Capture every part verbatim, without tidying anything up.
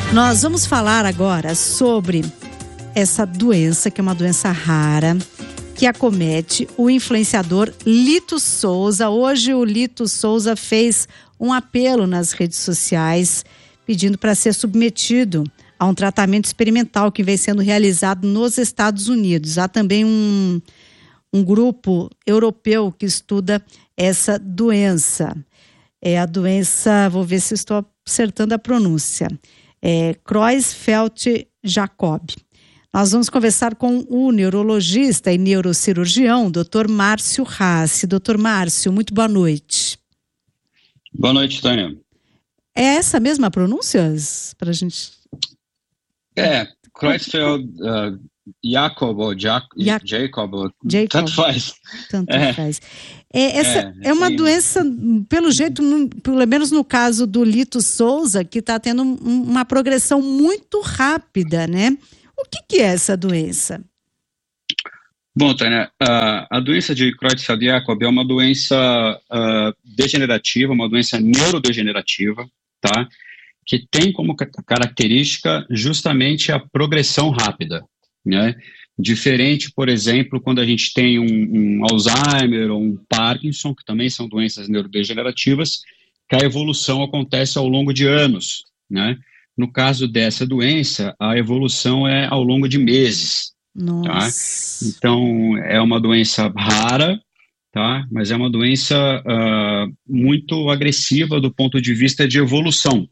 Nós vamos falar agora sobre essa doença, que é uma doença rara, que acomete o influenciador Lito Souza. Hoje o Lito Souza fez um apelo nas redes sociais pedindo para ser submetido a um tratamento experimental que vem sendo realizado nos Estados Unidos. Há também um, um grupo europeu que estuda essa doença. É a doença, vou ver se estou acertando a pronúncia, é Creutzfeldt-Jakob. Nós vamos conversar com o neurologista e neurocirurgião, doutor Márcio Rassi. doutor Márcio, muito boa noite. Boa noite, Tânia. É essa mesma pronúncia para a gente? É, Creutzfeldt, uh, Jakob ou Jac ja Jacob, ou Jacob, tanto faz. Tanto é. faz. É, essa é, é uma sim. doença, pelo jeito, no, pelo menos no caso do Lito Souza, que está tendo um, uma progressão muito rápida, né? O que, que é essa doença? Bom, Tânia, a, a doença de Creutzfeldt-Jakob é uma doença uh, degenerativa, uma doença neurodegenerativa, tá? Que tem como característica justamente a progressão rápida, né? Diferente, por exemplo, quando a gente tem um, um Alzheimer ou um Parkinson, que também são doenças neurodegenerativas, que a evolução acontece ao longo de anos, né? No caso dessa doença, a evolução é ao longo de meses. Nossa. Tá? Então, é uma doença rara, tá? Mas é uma doença uh, muito agressiva do ponto de vista de evolução.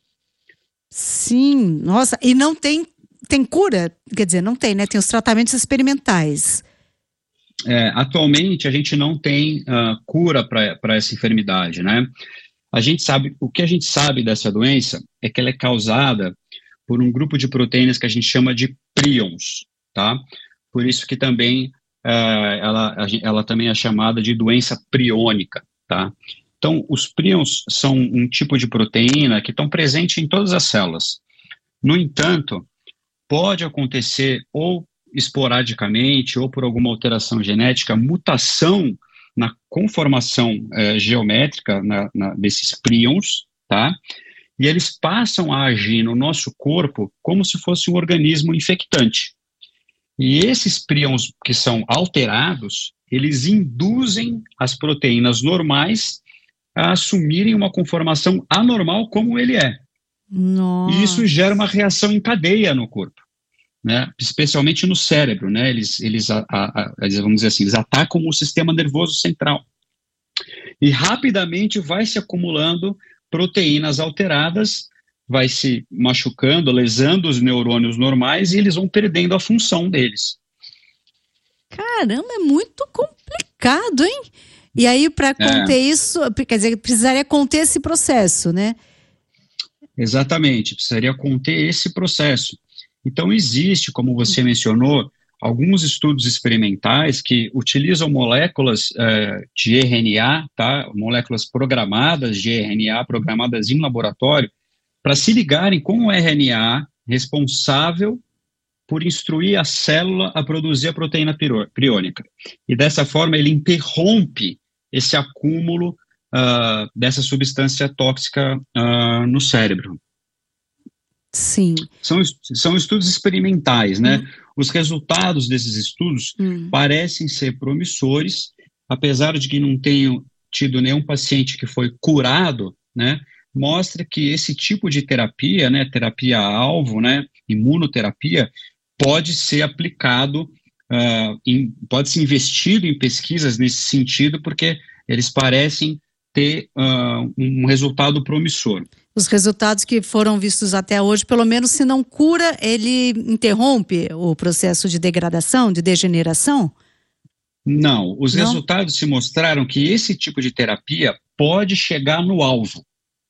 Sim, nossa, e não tem, tem cura? Quer dizer, não tem, né? Tem os tratamentos experimentais. É, atualmente, a gente não tem uh, cura para essa enfermidade, né? A gente sabe, o que a gente sabe dessa doença é que ela é causada por um grupo de proteínas que a gente chama de prions, tá? Por isso que também uh, ela, ela também é chamada de doença priônica, tá? Então, os prions são um tipo de proteína que estão presentes em todas as células. No entanto, pode acontecer ou esporadicamente ou por alguma alteração genética, mutação na conformação eh, geométrica na, na, desses prions, tá? E eles passam a agir no nosso corpo como se fosse um organismo infectante. E esses prions que são alterados, eles induzem as proteínas normais a assumirem uma conformação anormal como ele é. Nossa. E isso gera uma reação em cadeia no corpo, né? Especialmente no cérebro, né? Eles, eles, a, a, a, vamos dizer assim, eles atacam o sistema nervoso central. E rapidamente vai se acumulando proteínas alteradas, vai se machucando, lesando os neurônios normais e eles vão perdendo a função deles. Caramba, é muito complicado, hein? E aí, para conter é. isso, quer dizer, precisaria conter esse processo, né? Exatamente, precisaria conter esse processo. Então, existe, como você mencionou, alguns estudos experimentais que utilizam moléculas uh, de R N A, tá? Moléculas programadas de R N A, programadas em laboratório, para se ligarem com o R N A responsável por instruir a célula a produzir a proteína priônica. E dessa forma ele interrompe esse acúmulo uh, dessa substância tóxica uh, no cérebro. Sim. São, são estudos experimentais, né? Hum. Os resultados desses estudos hum. parecem ser promissores, apesar de que não tenham tido nenhum paciente que foi curado, né? Mostra que esse tipo de terapia, né, terapia-alvo, né, imunoterapia, pode ser aplicado, uh, em, pode ser investido em pesquisas nesse sentido, porque eles parecem ter uh, um resultado promissor. Os resultados que foram vistos até hoje, pelo menos se não cura, ele interrompe o processo de degradação, de degeneração? Não, os não? resultados se mostraram que esse tipo de terapia pode chegar no alvo.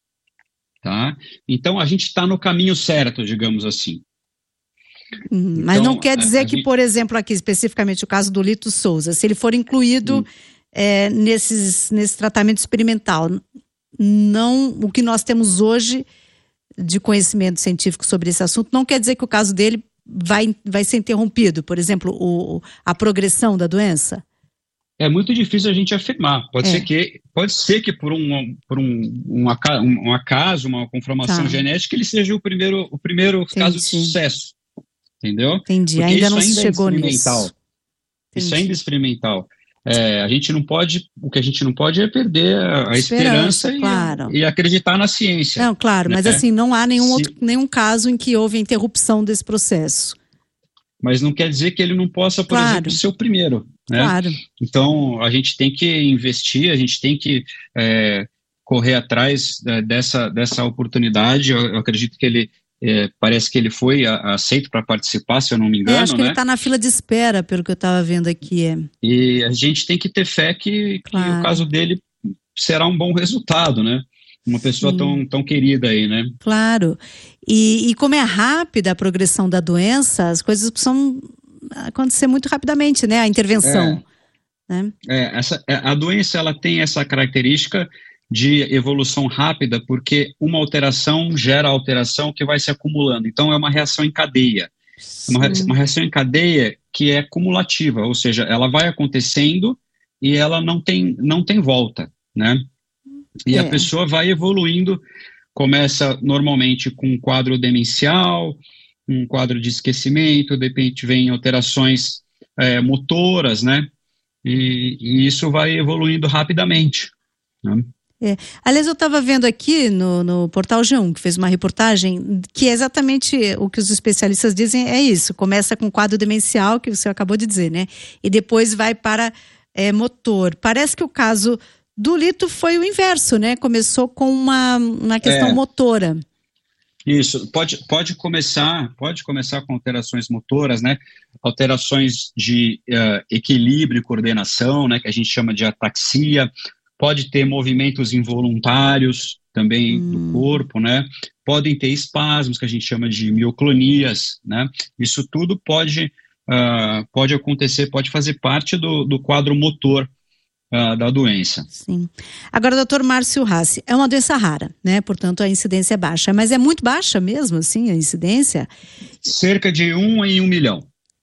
Tá? Então a gente está no caminho certo, digamos assim. Hum, mas então, não quer dizer a, a que, gente... por exemplo, aqui especificamente o caso do Lito Souza, se ele for incluído hum. é, nesses, nesse tratamento experimental, não, o que nós temos hoje de conhecimento científico sobre esse assunto, não quer dizer que o caso dele vai, vai ser interrompido, por exemplo, o, a progressão da doença? É muito difícil a gente afirmar. Pode É. ser que, pode ser que por, um, por um, um, aca- um acaso, uma conformação Tá. genética, ele seja o primeiro, o primeiro caso de Entendi. sucesso. Entendeu? Entendi, Porque ainda isso não se ainda é chegou experimental. nisso. Isso Entendi. ainda é experimental. É, a gente não pode, o que a gente não pode é perder a, a Esperança, esperança, e, claro. e acreditar na ciência. Não, claro, mas né? assim, não há nenhum, Se- outro, nenhum caso em que houve a interrupção desse processo. Mas não quer dizer que ele não possa, por Claro. exemplo, ser o primeiro. Né? Claro. Então, a gente tem que investir, a gente tem que é, correr atrás é, dessa, dessa oportunidade. Eu, eu acredito que ele, é, parece que ele foi a, aceito para participar, se eu não me engano. É, acho que né? ele está na fila de espera, pelo que eu estava vendo aqui. É. E a gente tem que ter fé que, que Claro. o caso dele será um bom resultado, né? Uma pessoa tão, tão querida aí, né? Claro. E, e como é rápida a progressão da doença, as coisas precisam acontecer muito rapidamente, né? A intervenção. É, né? é, essa, a doença ela tem essa característica de evolução rápida, porque uma alteração gera alteração que vai se acumulando. Então, é uma reação em cadeia. É uma, uma reação em cadeia que é cumulativa, ou seja, ela vai acontecendo e ela não tem, não tem volta, né? E É. a pessoa vai evoluindo, começa normalmente com um quadro demencial, um quadro de esquecimento, de repente vem alterações é, motoras, né? E, e isso vai evoluindo rapidamente, né? É. Aliás, eu estava vendo aqui no, no Portal G um, que fez uma reportagem, que é exatamente o que os especialistas dizem, é isso, começa com quadro demencial, que você acabou de dizer, né? E depois vai para é, motor. Parece que o caso do Lito foi o inverso, né? Começou com uma, uma questão É. motora. Isso, pode, pode começar, pode começar com alterações motoras, né? Alterações de uh, equilíbrio e coordenação, né? Que a gente chama de ataxia. Pode ter movimentos involuntários também Hum. do corpo, né? Podem ter espasmos, que a gente chama de mioclonias, né? Isso tudo pode, uh, pode acontecer, pode fazer parte do, do quadro motor uh, da doença. Sim. Agora, doutor Márcio Rassi, é uma doença rara, né? Portanto, a incidência é baixa. Mas é muito baixa mesmo, assim, a incidência? Cerca de um em um milhão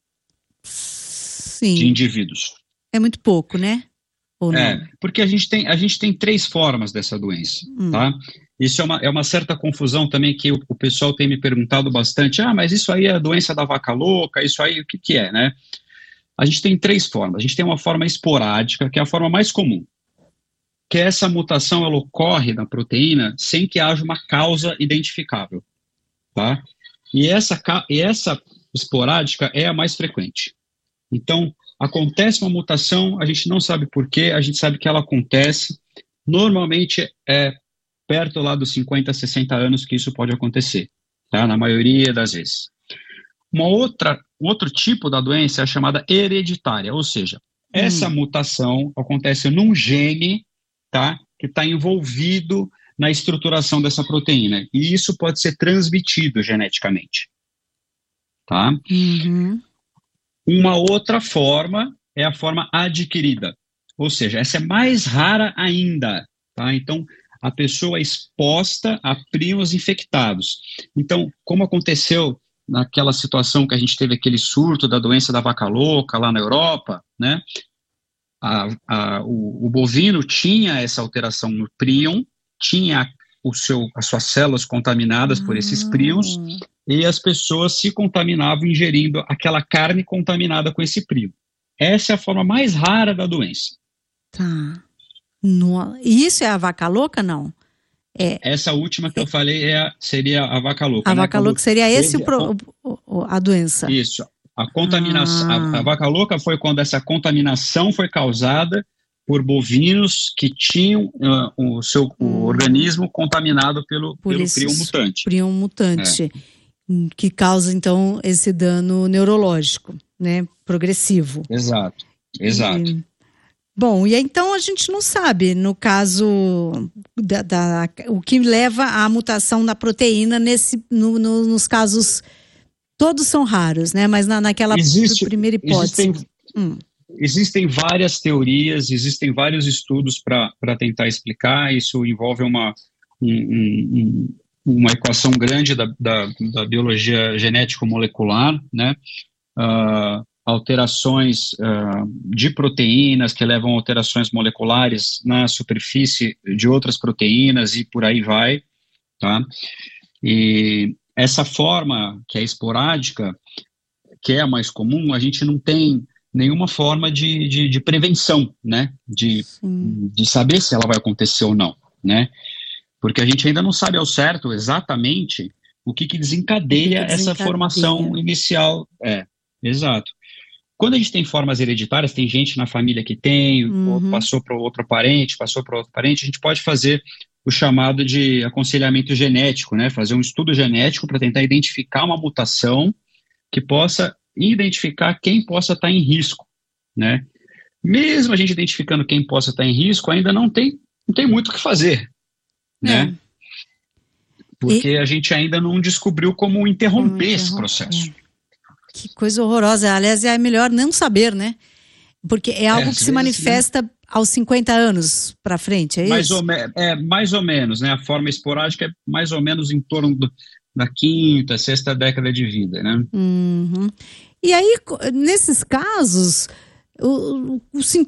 Sim. de indivíduos. É muito pouco, né? Ou não? É, porque a gente tem, a gente tem três formas dessa doença, Hum. tá? Isso é uma, é uma certa confusão também que o, o pessoal tem me perguntado bastante. Ah, mas isso aí é a doença da vaca louca, isso aí o que que é, né? A gente tem três formas. A gente tem uma forma esporádica, que é a forma mais comum, que essa mutação ela ocorre na proteína sem que haja uma causa identificável, tá? E essa, e essa esporádica é a mais frequente. Então, acontece uma mutação, a gente não sabe por quê, a gente sabe que ela acontece. Normalmente é perto lá dos cinquenta, sessenta anos que isso pode acontecer, tá? Na maioria das vezes. Uma outra, outro tipo da doença é a chamada hereditária, ou seja, essa Hum. mutação acontece num gene, tá? Que está envolvido na estruturação dessa proteína. E isso pode ser transmitido geneticamente, tá? Uhum. Uma outra forma é a forma adquirida, ou seja, essa é mais rara ainda, tá? Então, a pessoa é exposta a prions infectados. Então, como aconteceu naquela situação que a gente teve aquele surto da doença da vaca louca lá na Europa, né? A, a, o, o bovino tinha essa alteração no prion, tinha o seu, as suas células contaminadas por esses prions, Hum. e as pessoas se contaminavam ingerindo aquela carne contaminada com esse prion. Essa é a forma mais rara da doença. Tá. No... E isso é a vaca louca, não? É. Essa última que eu falei é a, seria a vaca louca. A né? vaca Quando louca seria esse o, teve pro... o- o- a doença? Isso. A contaminação, Ah. a, a vaca louca foi quando essa contaminação foi causada por bovinos que tinham uh, o seu o Hum. organismo contaminado pelo, Por pelo esse prion mutante. prion mutante, que causa, então, esse dano neurológico, né? Progressivo. Exato, exato. E, bom, e aí, então a gente não sabe, no caso, da, da- o que leva à mutação da proteína nesse, no- no- nos casos, todos são raros, né? Mas na, naquela Existe- pr- primeira hipótese. Existem, Hum. existem várias teorias, existem vários estudos para tentar explicar. Isso envolve uma, um- um- um- uma equação grande da, da, da biologia genético-molecular, né? Ah, alterações uh, de proteínas que levam a alterações moleculares na superfície de outras proteínas e por aí vai, tá? E essa forma que é esporádica, que é a mais comum, a gente não tem nenhuma forma de, de, de prevenção, né? De, de saber se ela vai acontecer ou não, né? Porque a gente ainda não sabe ao certo exatamente o que, que desencadeia, que que desencadeia essa formação inicial. É, exato. Quando a gente tem formas hereditárias, tem gente na família que tem, uhum. passou para outro parente, passou para outro parente, a gente pode fazer o chamado de aconselhamento genético, né? Fazer um estudo genético para tentar identificar uma mutação que possa identificar quem possa estar em risco, né? Mesmo a gente identificando quem possa estar em risco, ainda não tem, não tem muito o que fazer, né? É. Porque e... a gente ainda não descobriu como interromper, como interromper esse processo. É. Que coisa horrorosa. Aliás, é melhor não saber, né? Porque é algo é, que se manifesta né? aos cinquenta anos para frente, é mais isso? Ou me- é, mais ou menos, né? A forma esporádica é mais ou menos em torno do, da quinta, sexta década de vida, né? Uhum. E aí, nesses casos, o, o